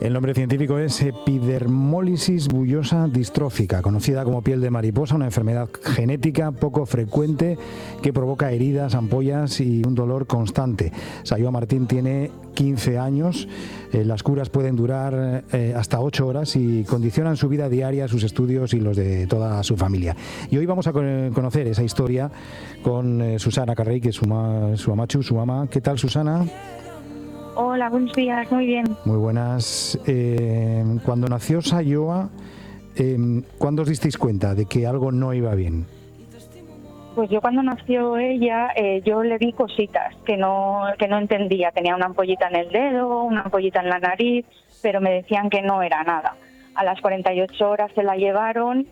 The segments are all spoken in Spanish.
El nombre científico es epidermólisis bullosa distrófica, conocida como piel de mariposa, una enfermedad genética poco frecuente que provoca heridas, ampollas y un dolor constante. Sayoa Martín tiene 15 años, las curas pueden durar hasta 8 horas y condicionan su vida diaria, sus estudios y los de toda su familia. Y hoy vamos a conocer esa historia con Susana Carrey, que es su mamá. ¿Qué tal, Susana? Hola, buenos días, muy bien. Muy buenas. Cuando nació Sayoa, ¿cuándo os disteis cuenta de que algo no iba bien? Pues yo cuando nació ella, yo le vi cositas que no entendía. Tenía una ampollita en el dedo, una ampollita en la nariz, pero me decían que no era nada. A las 48 horas se la llevaron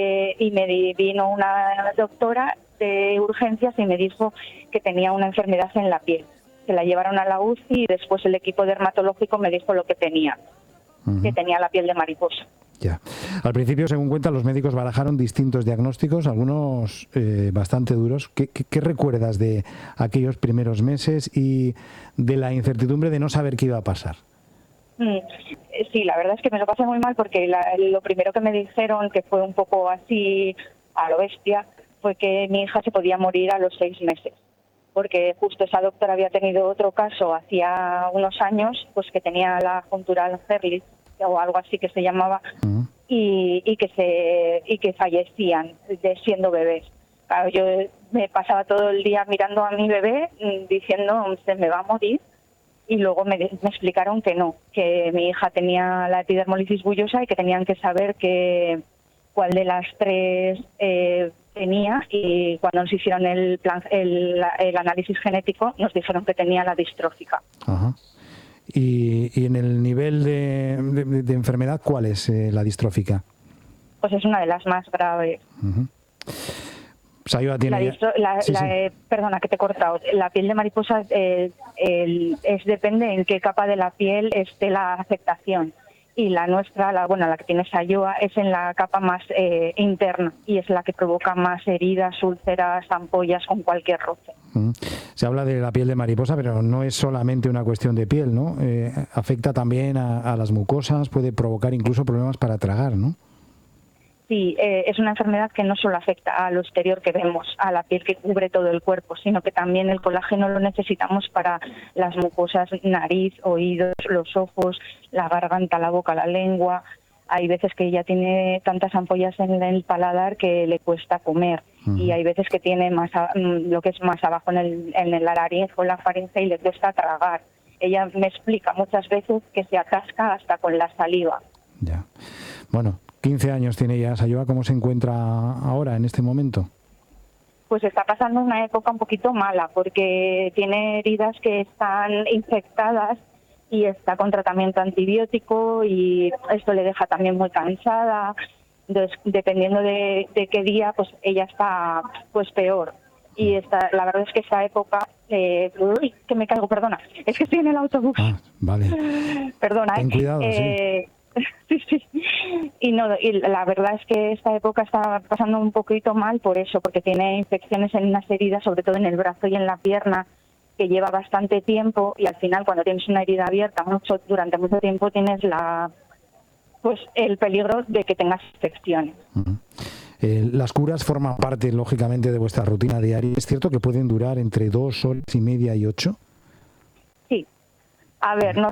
y vino una doctora de urgencias y me dijo que tenía una enfermedad en la piel. Se la llevaron a la UCI y después el equipo dermatológico me dijo lo que tenía, que tenía la piel de mariposa. Ya. Al principio, según cuentan, los médicos barajaron distintos diagnósticos, algunos bastante duros. ¿Qué recuerdas de aquellos primeros meses y de la incertidumbre de no saber qué iba a pasar? Sí, la verdad es que me lo pasé muy mal porque lo primero que me dijeron, que fue un poco así a lo bestia, fue que mi hija se podía morir a los 6 meses. Porque justo esa doctora había tenido otro caso hacía unos años, pues que tenía la juntural Herlitz o algo así que se llamaba, y que fallecían siendo bebés. Claro, yo me pasaba todo el día mirando a mi bebé diciendo se me va a morir, y luego me explicaron que no, que mi hija tenía la epidermólisis bullosa y que tenían que saber cuál de las tres tenía, y cuando nos hicieron el análisis genético nos dijeron que tenía la distrófica. Ajá. ¿Y en el nivel de enfermedad cuál es la distrófica? Pues es una de las más graves. Sayoa tiene... Perdona que te he cortado. La piel de mariposa depende en qué capa de la piel esté la afectación. Y la nuestra, la que tiene Sayoa, es en la capa más interna y es la que provoca más heridas, úlceras, ampollas con cualquier roce. Se habla de la piel de mariposa, pero no es solamente una cuestión de piel, ¿no? Afecta también a las mucosas, puede provocar incluso problemas para tragar, ¿no? Sí, es una enfermedad que no solo afecta a lo exterior que vemos, a la piel que cubre todo el cuerpo, sino que también el colágeno lo necesitamos para las mucosas, nariz, oídos, los ojos, la garganta, la boca, la lengua. Hay veces que ella tiene tantas ampollas en el paladar que le cuesta comer, y hay veces que tiene lo que es más abajo en la laringe o la faringe y le cuesta tragar. Ella me explica muchas veces que se atasca hasta con la saliva. Ya. Bueno, 15 años tiene ya Sayoa. ¿Cómo se encuentra ahora, en este momento? Pues está pasando una época un poquito mala, porque tiene heridas que están infectadas y está con tratamiento antibiótico, y esto le deja también muy cansada. Entonces, dependiendo de qué día, pues ella está pues peor. Y la verdad es que esta época... uy, que me caigo, perdona. Es que estoy en el autobús. Ah, vale. Perdona. Ten cuidado, sí. Sí. Y la verdad es que esta época está pasando un poquito mal por eso, porque tiene infecciones en unas heridas, sobre todo en el brazo y en la pierna, que lleva bastante tiempo, y al final cuando tienes una herida abierta durante mucho tiempo tienes el peligro de que tengas infecciones. Las curas forman parte, lógicamente, de vuestra rutina diaria. ¿Es cierto que pueden durar entre 2 horas y media y 8? Sí. A ver,